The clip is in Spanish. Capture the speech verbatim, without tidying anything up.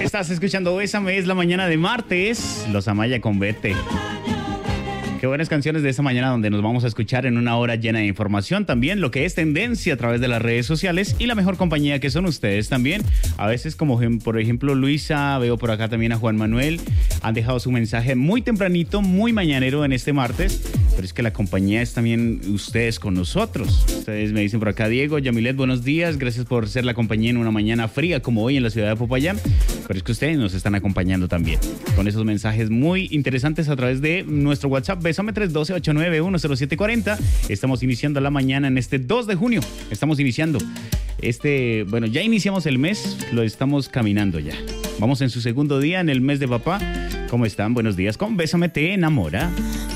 Estás escuchando Bésame, es la mañana de martes. Los Amaya con Vete. Qué buenas canciones de esta mañana donde nos vamos a escuchar en una hora llena de información. También lo que es tendencia a través de las redes sociales y la mejor compañía que son ustedes también. A veces como por ejemplo Luisa, veo por acá también a Juan Manuel. Han dejado su mensaje muy tempranito, muy mañanero en este martes. Pero es que la compañía es también ustedes con nosotros. Ustedes me dicen por acá, Diego, Yamilet, buenos días. Gracias por ser la compañía en una mañana fría como hoy en la ciudad de Popayán. Pero es que ustedes nos están acompañando también con esos mensajes muy interesantes a través de nuestro WhatsApp. Bésame tres uno dos, ocho nueve uno, cero siete cuatro cero. Estamos iniciando la mañana en este dos de junio. Estamos iniciando este, bueno, ya iniciamos el mes, lo estamos caminando ya. Vamos en su segundo día en el mes de papá. ¿Cómo están? Buenos días. Con Bésame te enamora.